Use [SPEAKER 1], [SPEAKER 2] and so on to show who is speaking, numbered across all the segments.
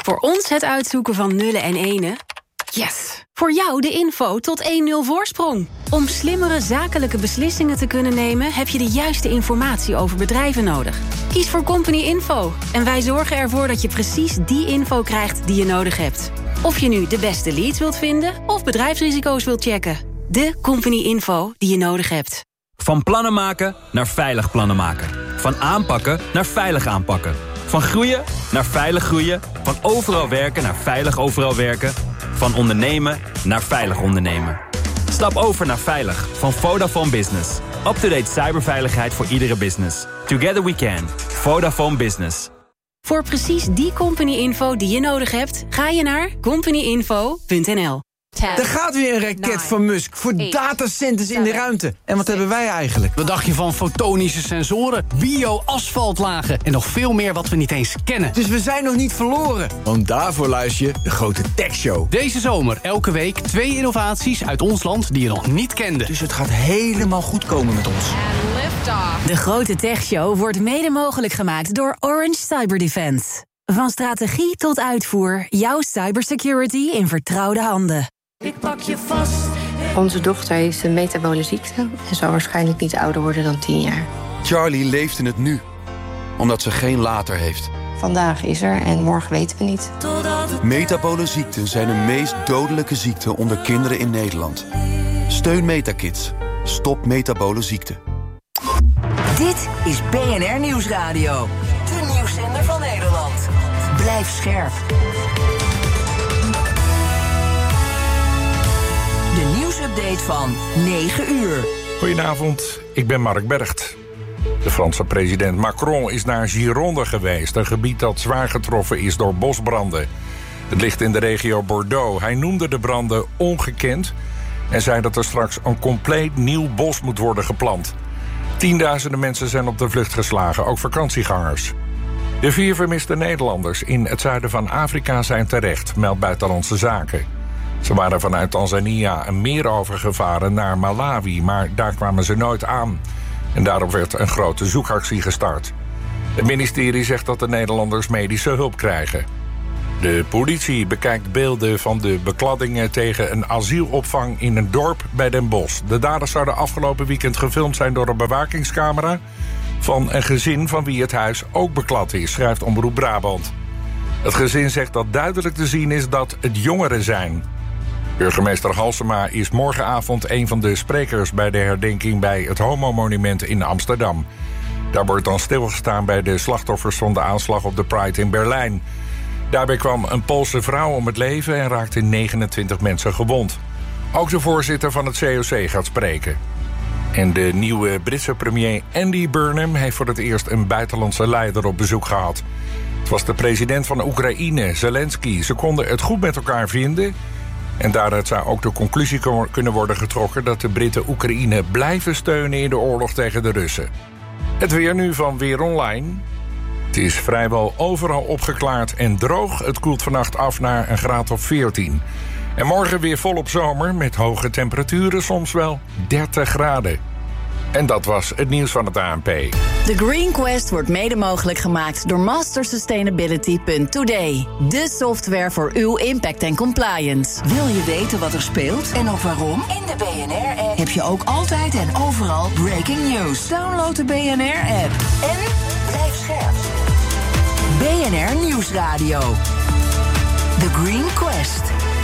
[SPEAKER 1] Voor ons het uitzoeken van nullen en enen. Yes! Voor jou de info tot 1-0 voorsprong. Om slimmere zakelijke beslissingen te kunnen nemen... heb je de juiste informatie over bedrijven nodig. Kies voor Company Info. En wij zorgen ervoor dat je precies die info krijgt die je nodig hebt. Of je nu de beste leads wilt vinden... of bedrijfsrisico's wilt checken. De Company Info die je nodig hebt.
[SPEAKER 2] Van plannen maken naar veilig plannen maken. Van aanpakken naar veilig aanpakken. Van groeien naar veilig groeien. Van overal werken naar veilig overal werken. Van ondernemen naar veilig ondernemen. Stap over naar veilig van Vodafone Business. Up-to-date cyberveiligheid voor iedere business. Together we can. Vodafone Business.
[SPEAKER 1] Voor precies die company-info die je nodig hebt... ga je naar companyinfo.nl.
[SPEAKER 3] Er gaat weer een raket van Musk voor datacenters in de ruimte. En wat hebben wij eigenlijk?
[SPEAKER 4] Wat dacht je van fotonische sensoren, bio-asfaltlagen... en nog veel meer wat we niet eens kennen?
[SPEAKER 3] Dus we zijn nog niet verloren. Want daarvoor luister je de Grote Tech Show.
[SPEAKER 4] Deze zomer elke week 2 innovaties uit ons land die je nog niet kende.
[SPEAKER 3] Dus het gaat helemaal goed komen met ons.
[SPEAKER 1] De Grote Tech Show wordt mede mogelijk gemaakt door Orange Cyber Defense. Van strategie tot uitvoer, jouw cybersecurity in vertrouwde handen.
[SPEAKER 5] Ik pak je vast.
[SPEAKER 6] Onze dochter heeft een metabole ziekte en zal waarschijnlijk niet ouder worden dan 10 jaar.
[SPEAKER 7] Charlie leeft in het nu, omdat ze geen later heeft.
[SPEAKER 6] Vandaag is er en morgen weten we niet.
[SPEAKER 7] Metabole ziekten zijn de meest dodelijke ziekten onder kinderen in Nederland. Steun Metakids. Stop metabole ziekte.
[SPEAKER 8] Dit is BNR Nieuwsradio. De nieuwszender van Nederland. Blijf scherp. De nieuwsupdate van 9 uur.
[SPEAKER 9] Goedenavond, ik ben Mark Bergt. De Franse president Macron is naar Gironde geweest... een gebied dat zwaar getroffen is door bosbranden. Het ligt in de regio Bordeaux. Hij noemde de branden ongekend... en zei dat er straks een compleet nieuw bos moet worden geplant. Tienduizenden mensen zijn op de vlucht geslagen, ook vakantiegangers. De 4 vermiste Nederlanders in het zuiden van Afrika zijn terecht... meldt Buitenlandse Zaken. Ze waren vanuit Tanzania een meer overgevaren naar Malawi... maar daar kwamen ze nooit aan. En daarop werd een grote zoekactie gestart. Het ministerie zegt dat de Nederlanders medische hulp krijgen. De politie bekijkt beelden van de bekladdingen tegen een asielopvang in een dorp bij Den Bosch. De daders zouden afgelopen weekend gefilmd zijn door een bewakingscamera... van een gezin van wie het huis ook beklad is, schrijft Omroep Brabant. Het gezin zegt dat duidelijk te zien is dat het jongeren zijn. Burgemeester Halsema is morgenavond een van de sprekers bij de herdenking bij het Homo-monument in Amsterdam. Daar wordt dan stilgestaan bij de slachtoffers van de aanslag op de Pride in Berlijn. Daarbij kwam een Poolse vrouw om het leven en raakten 29 mensen gewond. Ook de voorzitter van het COC gaat spreken. En de nieuwe Britse premier Andy Burnham heeft voor het eerst een buitenlandse leider op bezoek gehad. Het was de president van Oekraïne, Zelensky. Ze konden het goed met elkaar vinden. En daaruit zou ook de conclusie kunnen worden getrokken dat de Britten Oekraïne blijven steunen in de oorlog tegen de Russen. Het weer nu van Weer Online. Het is vrijwel overal opgeklaard en droog. Het koelt vannacht af naar een graad of 14. En morgen weer volop zomer met hoge temperaturen, soms wel 30 graden. En dat was het nieuws van het ANP.
[SPEAKER 10] De Green Quest wordt mede mogelijk gemaakt door mastersustainability.today. De software voor uw impact en compliance.
[SPEAKER 8] Wil je weten wat er speelt en ook waarom? In de BNR-app heb je ook altijd en overal breaking news. Download de BNR-app en blijf scherp. BNR Nieuwsradio. The Green Quest.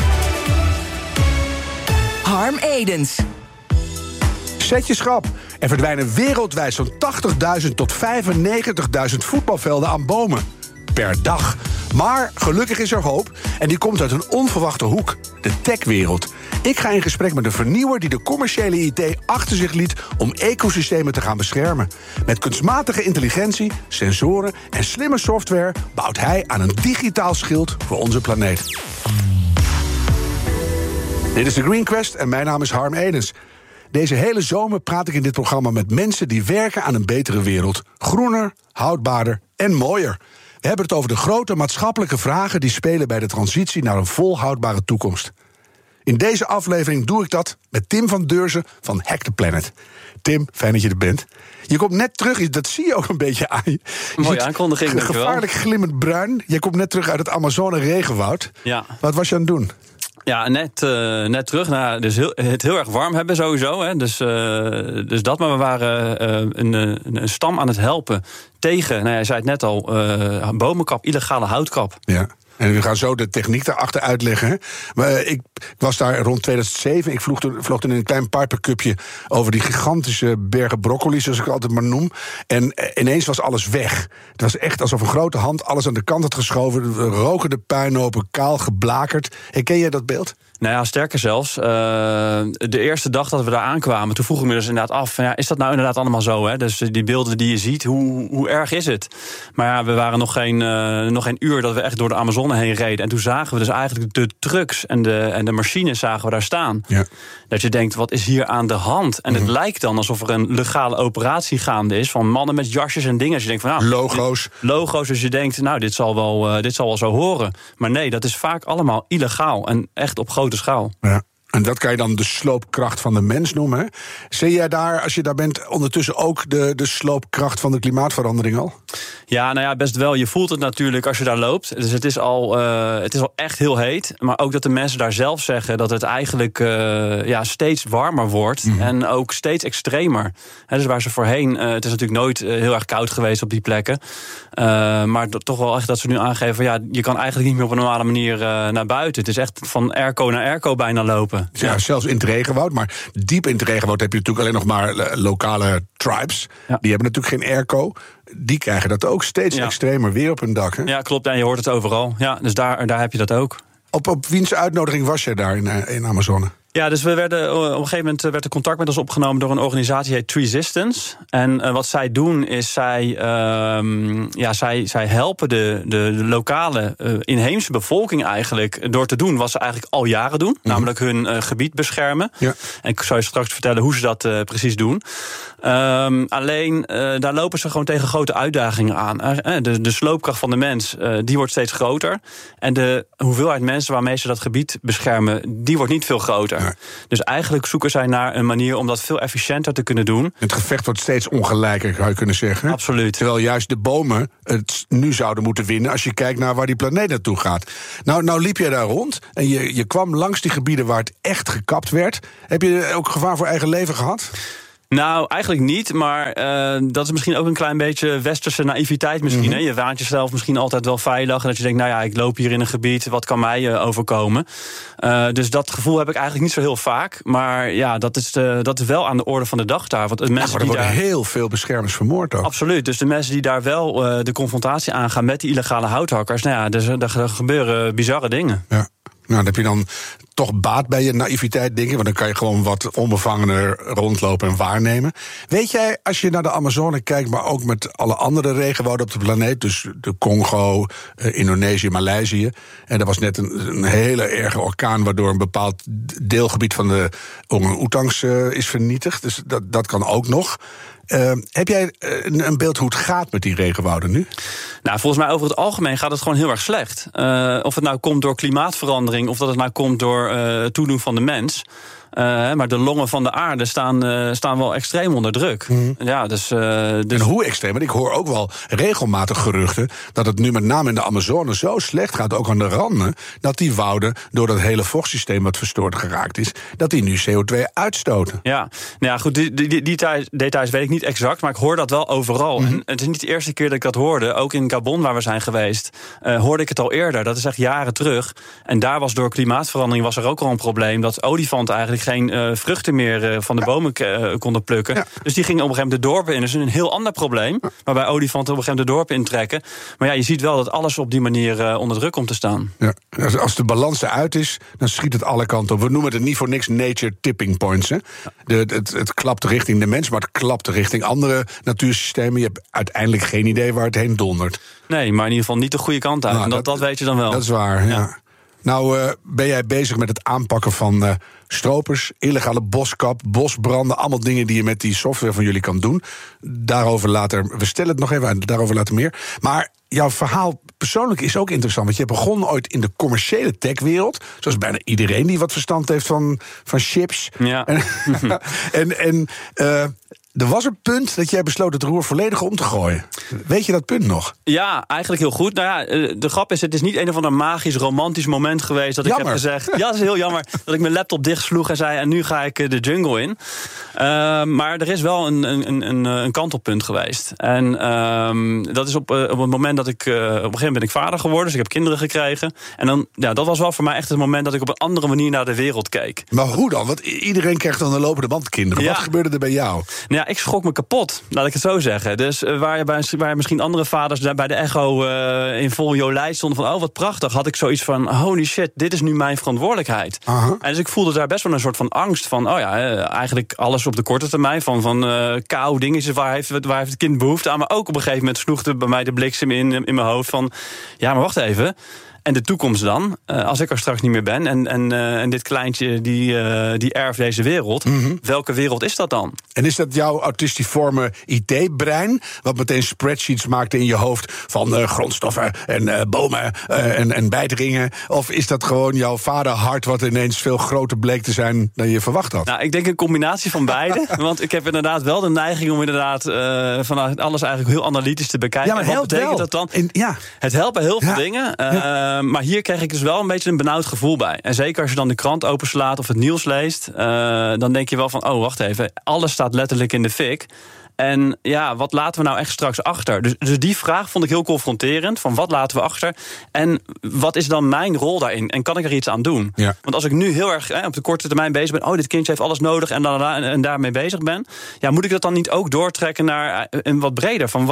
[SPEAKER 8] Harm Edens.
[SPEAKER 11] Zet je schrap. Er verdwijnen wereldwijd zo'n 80.000 tot 95.000 voetbalvelden aan bomen. Per dag. Maar gelukkig is er hoop en die komt uit een onverwachte hoek. De techwereld. Ik ga in gesprek met een vernieuwer die de commerciële IT achter zich liet om ecosystemen te gaan beschermen. Met kunstmatige intelligentie, sensoren en slimme software bouwt hij aan een digitaal schild voor onze planeet. Dit is de Green Quest en mijn naam is Harm Edens. Deze hele zomer praat ik in dit programma met mensen die werken aan een betere wereld. Groener, houdbaarder en mooier. We hebben het over de grote maatschappelijke vragen die spelen bij de transitie naar een volhoudbare toekomst. In deze aflevering doe ik dat met Tim van Deurzen van Hack the Planet. Tim, fijn dat je er bent. Je komt net terug, dat zie je ook een beetje aan je.
[SPEAKER 5] Mooie aankondiging, dankjewel.
[SPEAKER 11] Gevaarlijk glimmend bruin. Je komt net terug uit het Amazone regenwoud.
[SPEAKER 5] Ja.
[SPEAKER 11] Wat was je aan het doen?
[SPEAKER 5] Ja, net terug. Nou, dus het heel erg warm hebben sowieso. Hè. Dus dat, maar we waren een stam aan het helpen tegen, nou, jij zei het net al, bomenkap, illegale houtkap.
[SPEAKER 11] Ja. En we gaan zo de techniek daarachter uitleggen. Hè? Maar ik was daar rond 2007. Ik vloog toen in een klein pipercupje over die gigantische bergen broccoli, zoals ik het altijd maar noem. En ineens was alles weg. Het was echt alsof een grote hand alles aan de kant had geschoven. We roken de puinhopen, kaal geblakerd. Herken jij dat beeld?
[SPEAKER 5] Nou ja, sterker zelfs. De eerste dag dat we daar aankwamen, toen vroeg ik me dus inderdaad af, van, ja, is dat nou inderdaad allemaal zo? Hè? Dus die beelden die je ziet, hoe erg is het? Maar ja, we waren nog geen uur dat we echt door de Amazone heen reden. En toen zagen we dus eigenlijk de trucks en de machines zagen we daar staan. Ja. Dat je denkt, wat is hier aan de hand? En het lijkt dan alsof er een legale operatie gaande is van mannen met jasjes en dingen. Dus je denkt van, nou, logo's, dus je denkt, nou, dit zal wel zo horen. Maar nee, dat is vaak allemaal illegaal en echt op grote schaal.
[SPEAKER 11] Ja. En dat kan je dan de sloopkracht van de mens noemen. Hè? Zie jij daar, als je daar bent, ondertussen ook de sloopkracht van de klimaatverandering al?
[SPEAKER 5] Ja, nou ja, best wel. Je voelt het natuurlijk als je daar loopt. Dus het is al echt heel heet. Maar ook dat de mensen daar zelf zeggen dat het eigenlijk steeds warmer wordt. En ook steeds extremer. Dus waar ze voorheen, het is natuurlijk nooit heel erg koud geweest op die plekken. Maar toch wel echt dat ze nu aangeven, ja, je kan eigenlijk niet meer op een normale manier naar buiten. Het is echt van airco naar airco bijna lopen.
[SPEAKER 11] Ja, zelfs in het regenwoud. Maar diep in het regenwoud heb je natuurlijk alleen nog maar lokale tribes. Ja. Die hebben natuurlijk geen airco. Die krijgen dat ook steeds extremer weer op hun dak. Hè?
[SPEAKER 5] Ja, klopt. En je hoort het overal. Ja, dus daar heb je dat ook.
[SPEAKER 11] Op wiens uitnodiging was jij daar in Amazone?
[SPEAKER 5] Ja, dus we werden op een gegeven moment werd er contact met ons opgenomen door een organisatie die heet Treesistance. En wat zij doen is zij helpen de lokale inheemse bevolking eigenlijk door te doen wat ze eigenlijk al jaren doen, namelijk hun gebied beschermen. Ja. En ik zal je straks vertellen hoe ze dat precies doen. Alleen daar lopen ze gewoon tegen grote uitdagingen aan. De sloopkracht van de mens die wordt steeds groter. En de hoeveelheid mensen waarmee ze dat gebied beschermen, die wordt niet veel groter. Ja. Dus eigenlijk zoeken zij naar een manier om dat veel efficiënter te kunnen doen.
[SPEAKER 11] Het gevecht wordt steeds ongelijker, zou je kunnen zeggen.
[SPEAKER 5] Absoluut.
[SPEAKER 11] Terwijl juist de bomen het nu zouden moeten winnen als je kijkt naar waar die planeet naartoe gaat. Nou liep je daar rond en je kwam langs die gebieden waar het echt gekapt werd. Heb je ook gevaar voor eigen leven gehad?
[SPEAKER 5] Nou, eigenlijk niet, maar dat is misschien ook een klein beetje westerse naïviteit misschien. Hè? Je waant jezelf misschien altijd wel veilig en dat je denkt, nou ja, ik loop hier in een gebied, wat kan mij overkomen? Dus dat gevoel heb ik eigenlijk niet zo heel vaak, maar ja, dat is wel aan de orde van de dag daar. Want mensen
[SPEAKER 11] maar er worden heel veel beschermers vermoord ook.
[SPEAKER 5] Absoluut, dus de mensen die daar wel de confrontatie aangaan met die illegale houthakkers, nou ja, dus er gebeuren bizarre dingen.
[SPEAKER 11] Ja. Nou, dan heb je dan toch baat bij je naïviteit, denk ik. Want dan kan je gewoon wat onbevangener rondlopen en waarnemen. Weet jij, als je naar de Amazone kijkt, maar ook met alle andere regenwouden op de planeet, dus de Congo, Indonesië, Maleisië. En er was net een hele erge orkaan waardoor een bepaald deelgebied van de orang-oetangs is vernietigd. Dus dat kan ook nog. Heb jij een beeld hoe het gaat met die regenwouden nu?
[SPEAKER 5] Nou, volgens mij over het algemeen gaat het gewoon heel erg slecht. Of het nou komt door klimaatverandering of dat het nou komt door toedoen van de mens. Maar de longen van de aarde staan wel extreem onder druk. Ja, dus
[SPEAKER 11] en hoe extreem? Want ik hoor ook wel regelmatig geruchten dat het nu met name in de Amazone zo slecht gaat, ook aan de randen, dat die wouden, door dat hele vochtsysteem wat verstoord geraakt is, dat die nu CO2 uitstoten.
[SPEAKER 5] Ja, nou ja, goed, die details weet ik niet exact, maar ik hoor dat wel overal. En het is niet de eerste keer dat ik dat hoorde. Ook in Gabon, waar we zijn geweest, hoorde ik het al eerder. Dat is echt jaren terug. En daar was door klimaatverandering was er ook al een probleem dat olifanten eigenlijk geen vruchten meer van de bomen konden plukken. Ja. Dus die gingen op een gegeven moment de dorpen in. Dat is een heel ander probleem, waarbij olifanten op een gegeven moment de dorpen intrekken. Maar ja, je ziet wel dat alles op die manier onder druk komt te staan.
[SPEAKER 11] Ja. Als de balans eruit is, dan schiet het alle kanten op. We noemen het niet voor niks nature tipping points. Hè? Ja. Het klapt richting de mens, maar het klapt richting andere natuursystemen. Je hebt uiteindelijk geen idee waar het heen dondert.
[SPEAKER 5] Nee, maar in ieder geval niet de goede kant uit. Nou, dat weet je dan wel.
[SPEAKER 11] Dat is waar, ja. Nou ben jij bezig met het aanpakken van stropers, illegale boskap, bosbranden, allemaal dingen die je met die software van jullie kan doen. Daarover later, we stellen het nog even uit, daarover later meer. Maar jouw verhaal persoonlijk is ook interessant, want je begon ooit in de commerciële techwereld, zoals bijna iedereen die wat verstand heeft van chips.
[SPEAKER 5] Ja.
[SPEAKER 11] er was een punt dat jij besloot het roer volledig om te gooien. Weet je dat punt nog?
[SPEAKER 5] Ja, eigenlijk heel goed. Nou ja, de grap is, het is niet een of ander magisch, romantisch moment geweest dat ik heb gezegd... Ja, dat is heel jammer dat ik mijn laptop dichtsloeg en zei... en nu ga ik de jungle in. Maar er is wel een kantelpunt geweest. En dat is op het moment dat ik... op een gegeven moment ben ik vader geworden, dus ik heb kinderen gekregen. En dan, ja, dat was wel voor mij echt het moment dat ik op een andere manier naar de wereld keek.
[SPEAKER 11] Maar hoe dan? Want iedereen krijgt dan een lopende band kinderen. Ja. Wat gebeurde er bij jou?
[SPEAKER 5] Nou ja, ik schrok me kapot, laat ik het zo zeggen. Dus waar misschien andere vaders bij de Echo in vol jolijt stonden van... oh, wat prachtig, had ik zoiets van... holy shit, dit is nu mijn verantwoordelijkheid. En dus ik voelde daar best wel een soort van angst van... oh ja, eigenlijk alles op de korte termijn. Van kou, dingetjes, waar heeft het kind behoefte aan? Maar ook op een gegeven moment sloeg er bij mij de bliksem in mijn hoofd van... ja, maar wacht even... En de toekomst dan, als ik er straks niet meer ben... en dit kleintje die erft deze wereld... welke wereld is dat dan?
[SPEAKER 11] En is dat jouw autistiforme IT-brein... wat meteen spreadsheets maakte in je hoofd... van grondstoffen en bomen en bijdringen? Of is dat gewoon jouw vaderhart... wat ineens veel groter bleek te zijn dan je verwacht had?
[SPEAKER 5] Nou, ik denk een combinatie van beide. Want ik heb inderdaad wel de neiging om inderdaad... vanuit alles eigenlijk heel analytisch te bekijken.
[SPEAKER 11] Ja, maar
[SPEAKER 5] wat betekent dat dan? Het helpt bij heel veel dingen... maar hier kreeg ik dus wel een beetje een benauwd gevoel bij. En zeker als je dan de krant openslaat of het nieuws leest... dan denk je wel van, oh, wacht even... alles staat letterlijk in de fik... En ja, wat laten we nou echt straks achter? Dus die vraag vond ik heel confronterend. Van wat laten we achter? En wat is dan mijn rol daarin? En kan ik er iets aan doen? Ja. Want als ik nu heel erg op de korte termijn bezig ben... oh, dit kindje heeft alles nodig en daarmee bezig ben... ja, moet ik dat dan niet ook doortrekken naar een wat breder? Van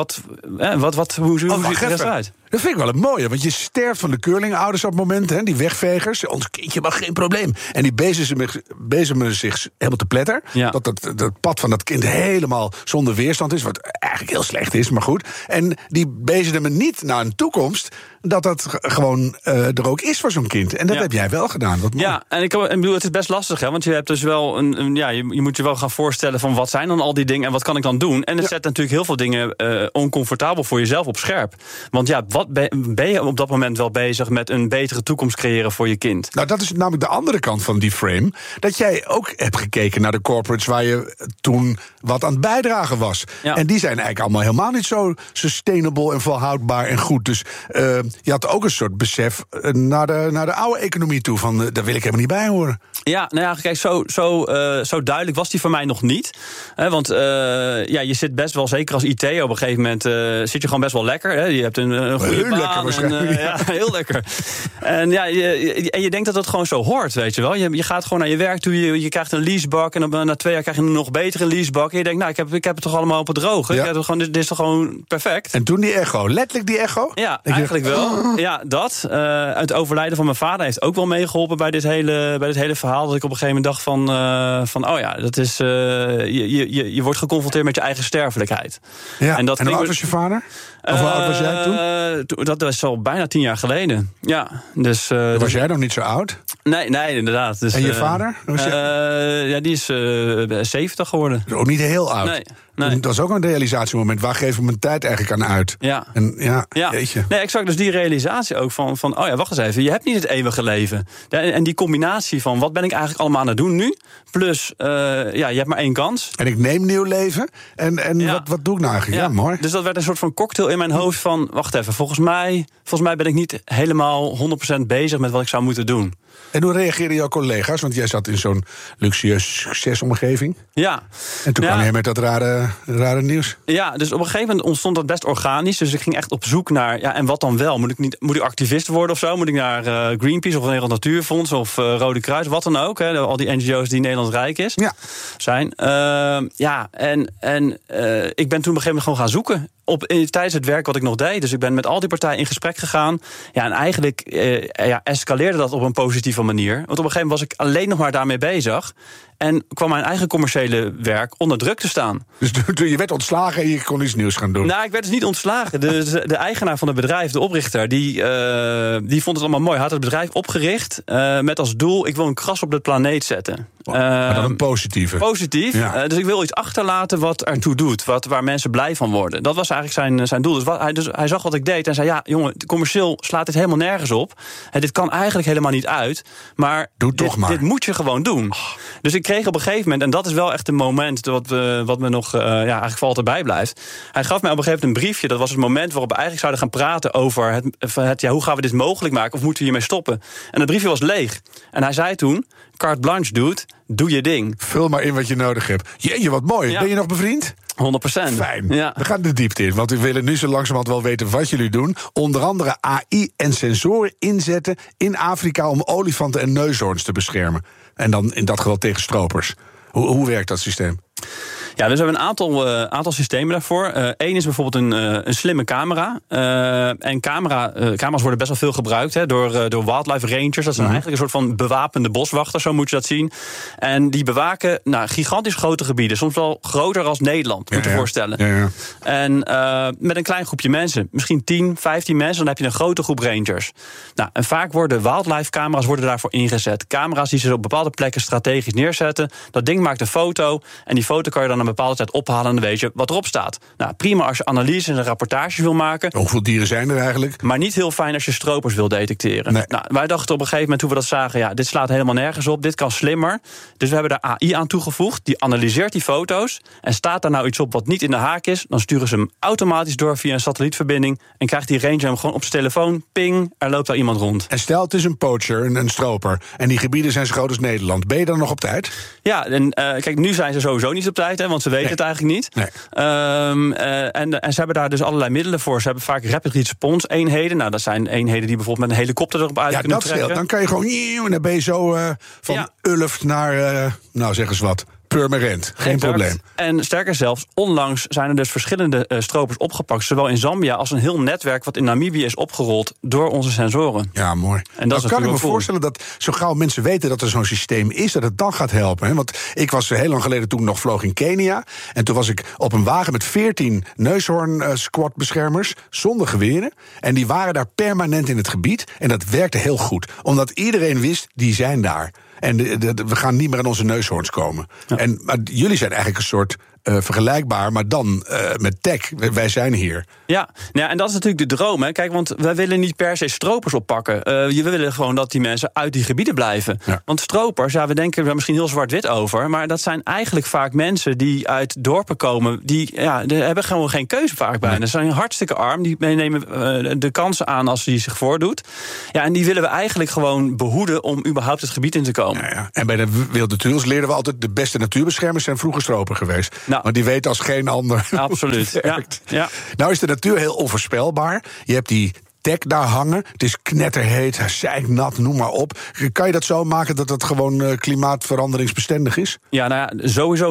[SPEAKER 5] hoe ziet het eruit?
[SPEAKER 11] Dat vind ik wel het mooie, want je sterft van de curlingouders op het moment... Hè, die wegvegers, ons kindje mag geen probleem. En die bezemen zich helemaal te pletter. Ja. Dat pad van dat kind helemaal zonder weerstand is... wat eigenlijk heel slecht is, maar goed. En die bezemen niet naar een toekomst... dat gewoon er ook is voor zo'n kind. En dat heb jij wel gedaan. Wat mooi.
[SPEAKER 5] Ja, en ik bedoel, het is best lastig, hè, want je hebt dus wel je moet je wel gaan voorstellen van wat zijn dan al die dingen en wat kan ik dan doen? En het zet natuurlijk heel veel dingen oncomfortabel voor jezelf op scherp. Want ja, wat ben je op dat moment wel bezig met een betere toekomst creëren voor je kind?
[SPEAKER 11] Nou, dat is namelijk de andere kant van die frame. Dat jij ook hebt gekeken naar de corporates waar je toen wat aan het bijdragen was. Ja. En die zijn eigenlijk allemaal helemaal niet zo sustainable en volhoudbaar en goed. Dus je had ook een soort besef naar de oude economie toe. Van daar wil ik helemaal niet bij horen.
[SPEAKER 5] Ja, nou ja, kijk, zo duidelijk was die voor mij nog niet. Want je zit best wel, zeker als IT, op een gegeven moment zit je gewoon best wel lekker. Hè? Je hebt een goede baan. Lekker waarschijnlijk. Ja, heel lekker. En je denkt dat het gewoon zo hoort, weet je wel. Je gaat gewoon naar je werk toe, je krijgt een leasebak... en dan na 2 jaar krijg je een nog betere leasebak. En je denkt, nou, ik heb het toch allemaal op het droog. Ja. Dit is toch gewoon perfect.
[SPEAKER 11] En toen die echo, letterlijk die echo?
[SPEAKER 5] Ja, eigenlijk wel. Ja, dat. Het overlijden van mijn vader heeft ook wel meegeholpen bij dit hele verhaal. Dat ik op een gegeven moment dacht van oh ja, dat is je wordt geconfronteerd met je eigen sterfelijkheid.
[SPEAKER 11] Ja. En hoe oud was je vader? Of hoe oud was jij toen?
[SPEAKER 5] Dat was al bijna 10 jaar geleden. Ja, dus
[SPEAKER 11] was jij nog niet zo oud?
[SPEAKER 5] Nee, inderdaad. Dus,
[SPEAKER 11] en je vader?
[SPEAKER 5] Die is 70 geworden.
[SPEAKER 11] Dus ook niet heel oud.
[SPEAKER 5] Nee.
[SPEAKER 11] Dat was ook een realisatiemoment. Waar geef ik mijn tijd eigenlijk aan uit?
[SPEAKER 5] Ja.
[SPEAKER 11] Jeetje.
[SPEAKER 5] Nee, exact. Dus die realisatie ook van oh ja, wacht eens even. Je hebt niet het eeuwige leven. En die combinatie van wat ben ik eigenlijk allemaal aan het doen nu? Plus, je hebt maar 1 kans.
[SPEAKER 11] En ik neem nieuw leven. En wat doe ik nou eigenlijk? Ja, mooi.
[SPEAKER 5] Dus dat werd een soort van cocktail in mijn hoofd van... wacht even, volgens mij ben ik niet helemaal 100% bezig met wat ik zou moeten doen.
[SPEAKER 11] En hoe reageerden jouw collega's? Want jij zat in zo'n luxueus succesomgeving.
[SPEAKER 5] Ja.
[SPEAKER 11] En toen kwam je met dat rare nieuws.
[SPEAKER 5] Ja, dus op een gegeven moment ontstond dat best organisch. Dus ik ging echt op zoek naar, en wat dan wel? Moet ik activist worden of zo? Moet ik naar Greenpeace of Nederland Natuurfonds of Rode Kruis? Wat dan ook. Hè? Al die NGO's die Nederland rijk is. Ja. Zijn. Ik ben toen op een gegeven moment gewoon gaan zoeken. Tijdens het werk wat ik nog deed. Dus ik ben met al die partijen in gesprek gegaan. Ja, en eigenlijk escaleerde dat op een positieve manier. Want op een gegeven moment was ik alleen nog maar daarmee bezig. En kwam mijn eigen commerciële werk onder druk te staan.
[SPEAKER 11] Dus je werd ontslagen en je kon iets nieuws gaan doen?
[SPEAKER 5] Nou, ik werd dus niet ontslagen. De eigenaar van het bedrijf, de oprichter, die vond het allemaal mooi. Hij had het bedrijf opgericht met als doel... ik wil een kras op de planeet zetten.
[SPEAKER 11] Maar dan een positieve.
[SPEAKER 5] Positief. Ja. Dus ik wil iets achterlaten wat ertoe doet. Waar mensen blij van worden. Dat was eigenlijk zijn doel. Dus hij zag wat ik deed en zei... ja, jongen, commercieel slaat dit helemaal nergens op. Dit kan eigenlijk helemaal niet uit. Maar dit moet je gewoon doen. Dus ik kreeg op een gegeven moment, en dat is wel echt een moment wat me nog eigenlijk voor altijd bijblijft. Hij gaf mij op een gegeven moment een briefje. Dat was het moment waarop we eigenlijk zouden gaan praten over hoe gaan we dit mogelijk maken, of moeten we hiermee stoppen? En het briefje was leeg. En hij zei toen, carte blanche, dude, doe je ding.
[SPEAKER 11] Vul maar in wat je nodig hebt. Jeetje, wat mooi. Ja. Ben je nog bevriend?
[SPEAKER 5] 100%.
[SPEAKER 11] Fijn. Ja. We gaan de diepte in, want we willen nu zo langzamerhand wel weten wat jullie doen. Onder andere AI en sensoren inzetten in Afrika om olifanten en neushoorns te beschermen. En dan in dat geval tegen stropers. Hoe werkt dat systeem?
[SPEAKER 5] Ja, dus we hebben een aantal systemen daarvoor. Eén is bijvoorbeeld een slimme camera. En camera's worden best wel veel gebruikt door wildlife rangers. Dat zijn eigenlijk een soort van bewapende boswachters, zo moet je dat zien. En die bewaken gigantisch grote gebieden. Soms wel groter als Nederland, moet je voorstellen. Ja. En met een klein groepje mensen, misschien 10, 15 mensen, dan heb je een grote groep rangers. Nou, en vaak worden wildlife camera's daarvoor ingezet. Camera's die ze op bepaalde plekken strategisch neerzetten. Dat ding maakt een foto en die foto kan je dan een bepaalde tijd ophalen en dan weet je wat erop staat. Nou, prima als je analyses en rapportages wil maken.
[SPEAKER 11] Hoeveel dieren zijn er eigenlijk?
[SPEAKER 5] Maar niet heel fijn als je stropers wil detecteren. Nee. Nou, wij dachten op een gegeven moment toen we dat zagen, dit slaat helemaal nergens op, dit kan slimmer. Dus we hebben daar AI aan toegevoegd, die analyseert die foto's en staat daar nou iets op wat niet in de haak is, dan sturen ze hem automatisch door via een satellietverbinding en krijgt die ranger hem gewoon op zijn telefoon, ping, er loopt daar iemand rond.
[SPEAKER 11] En stel het is een poacher, een stroper, en die gebieden zijn zo groot als Nederland. Ben je dan nog op tijd?
[SPEAKER 5] Ja, en kijk, nu zijn ze sowieso niet op tijd, want ze weten het eigenlijk niet. Nee. En ze hebben daar dus allerlei middelen voor. Ze hebben vaak rapid response eenheden. Nou, dat zijn eenheden die bijvoorbeeld met een helikopter erop uit kunnen trekken. Ja, dat scheelt.
[SPEAKER 11] Dan kan je gewoon, en dan ben je zo van Ulft naar, zeg eens wat, Purmerend. Geen probleem.
[SPEAKER 5] En sterker zelfs, onlangs zijn er dus verschillende stropers opgepakt, zowel in Zambia als een heel netwerk wat in Namibië is opgerold door onze sensoren.
[SPEAKER 11] Ja, mooi. En dat kan ik me voorstellen dat zo gauw mensen weten dat er zo'n systeem is, dat het dan gaat helpen. Hè? Want ik was heel lang geleden toen ik nog vloog in Kenia. En toen was ik op een wagen met 14 neushoorn-squad-beschermers zonder geweren. En die waren daar permanent in het gebied. En dat werkte heel goed. Omdat iedereen wist, die zijn daar. En we gaan niet meer aan onze neushoorns komen. Ja. Maar jullie zijn eigenlijk een soort vergelijkbaar, maar dan met tech. Wij zijn hier.
[SPEAKER 5] Ja, en dat is natuurlijk de droom. Hè. Kijk, want wij willen niet per se stropers oppakken. We willen gewoon dat die mensen uit die gebieden blijven. Ja. Want stropers, we denken er misschien heel zwart-wit over, maar dat zijn eigenlijk vaak mensen die uit dorpen komen, die hebben gewoon geen keuze vaak bij. Nee. Ze zijn hartstikke arm, die nemen de kansen aan als die zich voordoet. Ja, en die willen we eigenlijk gewoon behoeden om überhaupt het gebied in te komen.
[SPEAKER 11] Ja. En bij de Wilde Tuils leerden we altijd, de beste natuurbeschermers zijn vroeger stroper geweest. Want die weten als geen ander.
[SPEAKER 5] Absoluut. Ja.
[SPEAKER 11] Nou is de natuur heel onvoorspelbaar. Je hebt die dek daar hangen. Het is knetterheet, zeiknat, noem maar op. Kan je dat zo maken dat het gewoon klimaatveranderingsbestendig is?
[SPEAKER 5] Ja, sowieso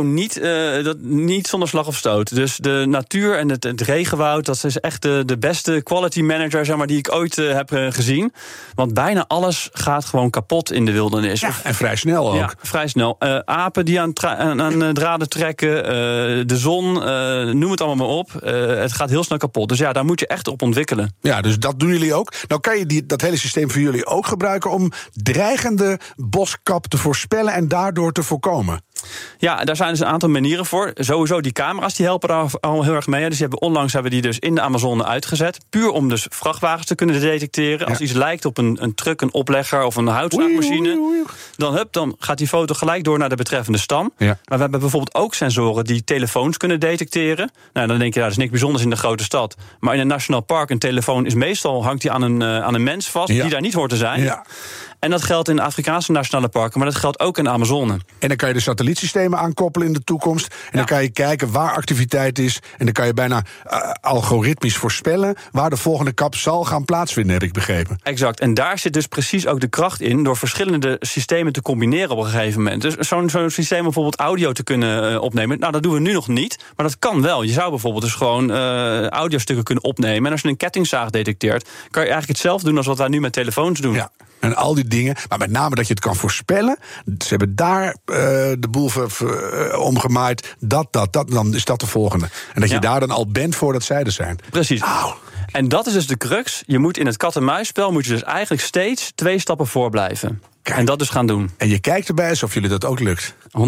[SPEAKER 5] niet zonder slag of stoot. Dus de natuur en het regenwoud, dat is echt de beste quality manager, zeg maar, die ik ooit heb gezien. Want bijna alles gaat gewoon kapot in de wildernis.
[SPEAKER 11] Ja, en vrij snel ook.
[SPEAKER 5] Ja, vrij snel. Apen die aan draden trekken, de zon, noem het allemaal maar op. Het gaat heel snel kapot. Dus daar moet je echt op ontwikkelen.
[SPEAKER 11] Ja, dus dat doen jullie ook. Nou kan je dat hele systeem voor jullie ook gebruiken om dreigende boskap te voorspellen en daardoor te voorkomen.
[SPEAKER 5] Ja, daar zijn dus een aantal manieren voor. Sowieso die camera's die helpen daar al heel erg mee. Dus onlangs hebben die dus in de Amazone uitgezet. Puur om dus vrachtwagens te kunnen detecteren. Als iets lijkt op een truck, een oplegger of een houtzaagmachine, dan gaat die foto gelijk door naar de betreffende stam. Ja. Maar we hebben bijvoorbeeld ook sensoren die telefoons kunnen detecteren. Nou, dan denk je, dat is niks bijzonders in de grote stad. Maar in een nationaal park, een telefoon is meestal hangt die aan een mens vast die daar niet hoort te zijn. Ja. En dat geldt in de Afrikaanse nationale parken, maar dat geldt ook in de Amazone.
[SPEAKER 11] En dan kan je de satellietsystemen aankoppelen in de toekomst. En dan kan je kijken waar activiteit is. En dan kan je bijna algoritmisch voorspellen waar de volgende kap zal gaan plaatsvinden, heb ik begrepen.
[SPEAKER 5] Exact. En daar zit dus precies ook de kracht in door verschillende systemen te combineren op een gegeven moment. Dus zo'n systeem bijvoorbeeld audio te kunnen opnemen. Nou, dat doen we nu nog niet, maar dat kan wel. Je zou bijvoorbeeld dus gewoon audiostukken kunnen opnemen. En als je een kettingzaag detecteert, kan je eigenlijk hetzelfde doen als wat wij nu met telefoons doen.
[SPEAKER 11] Ja. En al die dingen, maar met name dat je het kan voorspellen. Ze hebben daar de boel omgemaaid. Dan is dat de volgende. En dat je daar dan al bent voordat zij er zijn.
[SPEAKER 5] Precies. En dat is dus de crux. Je moet in het kat-en-muisspel moet je dus eigenlijk steeds 2 stappen voor blijven. Kijk. En dat dus gaan doen.
[SPEAKER 11] En je kijkt erbij alsof jullie dat ook lukt.
[SPEAKER 5] 100%.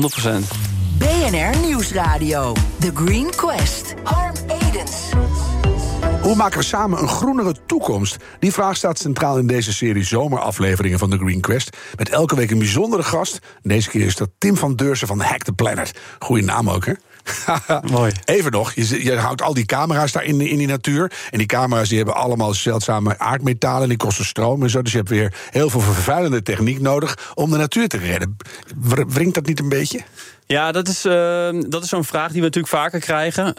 [SPEAKER 8] BNR Nieuwsradio. The Green Quest. Harm Edens.
[SPEAKER 11] Hoe maken we samen een groenere toekomst? Die vraag staat centraal in deze serie zomerafleveringen van The Green Quest. Met elke week een bijzondere gast. Deze keer is dat Tim van Deursen van Hack the Planet. Goeie naam ook, hè?
[SPEAKER 5] Mooi.
[SPEAKER 11] Even nog, je houdt al die camera's daar in die natuur. En die camera's die hebben allemaal zeldzame aardmetalen. Die kosten stroom en zo. Dus je hebt weer heel veel vervuilende techniek nodig om de natuur te redden. Wringt dat niet een beetje?
[SPEAKER 5] Ja, dat is zo'n vraag die we natuurlijk vaker krijgen.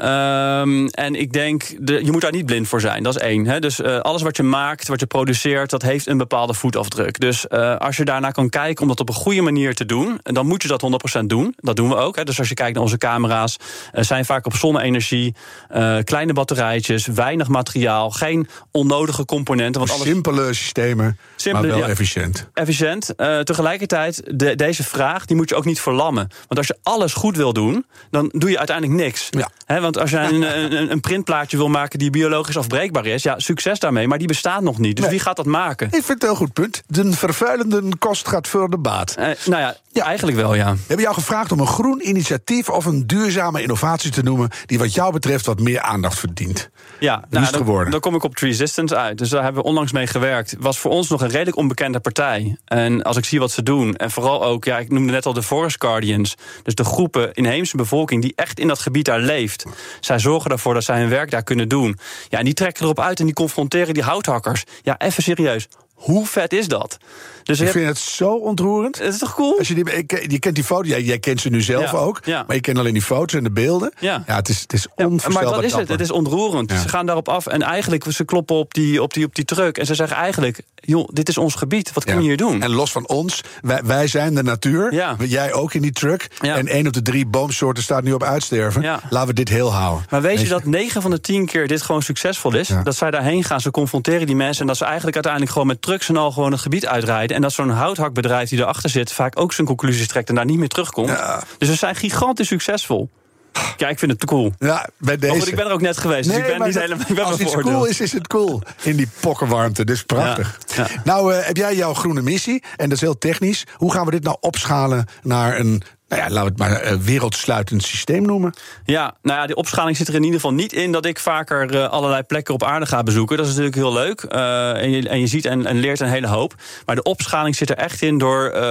[SPEAKER 5] En ik denk, je moet daar niet blind voor zijn. Dat is één. Hè? Dus alles wat je maakt, wat je produceert, dat heeft een bepaalde voetafdruk. Dus als je daarnaar kan kijken om dat op een goede manier te doen, dan moet je dat 100% doen. Dat doen we ook. Hè? Dus als je kijkt naar onze camera's, zijn vaak op zonne-energie, kleine batterijtjes, weinig materiaal, geen onnodige componenten. Want
[SPEAKER 11] simpele systemen, maar wel efficiënt.
[SPEAKER 5] Efficiënt. Tegelijkertijd, deze vraag, die moet je ook niet verlammen. Want als je alles goed wil doen, dan doe je uiteindelijk niks. Ja. Want als je een printplaatje wil maken die biologisch afbreekbaar is, ja, succes daarmee, maar die bestaat nog niet. Dus wie gaat dat maken?
[SPEAKER 11] Ik vind het een heel goed punt. De vervuilende kost gaat voor de baat.
[SPEAKER 5] Eigenlijk wel, ja.
[SPEAKER 11] We hebben jou gevraagd om een groen initiatief of een duurzame innovatie te noemen die wat jou betreft wat meer aandacht verdient.
[SPEAKER 5] Ja, dan kom ik op Treesistance uit. Dus daar hebben we onlangs mee gewerkt. Was voor ons nog een redelijk onbekende partij. En als ik zie wat ze doen, en vooral ook, ja, ik noemde net al de Forest Guardians, dus de groepen inheemse bevolking die echt in dat gebied daar leeft. Zij zorgen ervoor dat zij hun werk daar kunnen doen. Ja, en die trekken erop uit en die confronteren die houthakkers. Ja, even serieus. Hoe vet is dat? Dus
[SPEAKER 11] ik vind het zo ontroerend.
[SPEAKER 5] Het is toch cool?
[SPEAKER 11] Als je kent die foto, jij kent ze nu zelf ook. Ja. Maar je kent alleen die foto's en de beelden. Ja, het is onvoorstelbaar.
[SPEAKER 5] Maar dat is het is ontroerend. Ja. Ze gaan daarop af en eigenlijk, ze kloppen op die truck. En ze zeggen eigenlijk, joh, dit is ons gebied. Wat kun je hier doen?
[SPEAKER 11] En los van ons, wij zijn de natuur. Ja. Jij ook in die truck. Ja. En 1 op de 3 boomsoorten staat nu op uitsterven. Ja. Laten we dit heel houden.
[SPEAKER 5] Maar weet je dat 9 van de 10 keer dit gewoon succesvol is? Ja. Dat zij daarheen gaan, ze confronteren die mensen en dat ze eigenlijk uiteindelijk gewoon met trucks en al gewoon het gebied uitrijden. En dat zo'n houthakbedrijf die erachter zit vaak ook zijn conclusies trekt en daar niet meer terugkomt. Ja. Dus we zijn gigantisch succesvol. Ja, ik vind het te cool.
[SPEAKER 11] Ja, bij deze.
[SPEAKER 5] Maar goed, ik ben er ook net geweest, dus ik ben niet helemaal.
[SPEAKER 11] Als iets cool is het cool. In die pokkenwarmte, dus prachtig. Ja. Nou, heb jij jouw groene missie, en dat is heel technisch. Hoe gaan we dit nou opschalen naar een, laten we het maar wereldsluitend systeem noemen?
[SPEAKER 5] Ja, die opschaling zit er in ieder geval niet in dat ik vaker allerlei plekken op aarde ga bezoeken. Dat is natuurlijk heel leuk. En je ziet en leert een hele hoop. Maar de opschaling zit er echt in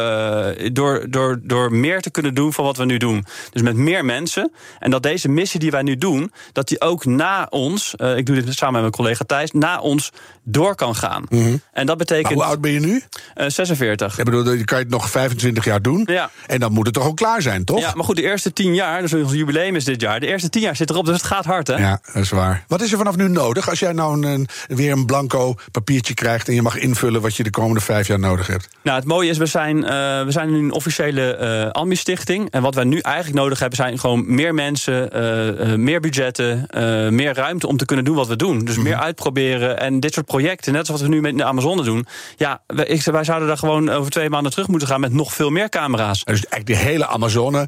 [SPEAKER 5] door meer te kunnen doen van wat we nu doen. Dus met meer mensen. En dat deze missie die wij nu doen, dat die ook na ons, ik doe dit samen met mijn collega Thijs, na ons door kan gaan. Mm-hmm. En dat betekent.
[SPEAKER 11] Maar hoe oud ben je nu?
[SPEAKER 5] 46.
[SPEAKER 11] Ik bedoel, je kan het nog 25 jaar doen. Ja. En dan moet het toch ook klaar zijn, toch?
[SPEAKER 5] Ja, maar goed, de eerste 10 jaar, dus ons jubileum is dit jaar, de eerste 10 jaar zit erop, dus het gaat hard, hè?
[SPEAKER 11] Ja, dat is waar. Wat is er vanaf nu nodig als jij nou weer een blanco papiertje krijgt en je mag invullen wat je de komende 5 jaar nodig hebt?
[SPEAKER 5] Nou, het mooie is, we zijn nu een officiële Ambi-stichting. En wat wij nu eigenlijk nodig hebben zijn gewoon meer mensen, meer budgetten, meer ruimte om te kunnen doen wat we doen. Dus meer uitproberen en dit soort projecten, net zoals wat we nu met de Amazone doen. Ja, wij zouden daar gewoon over 2 maanden terug moeten gaan met nog veel meer camera's.
[SPEAKER 11] Dus eigenlijk de hele Amazone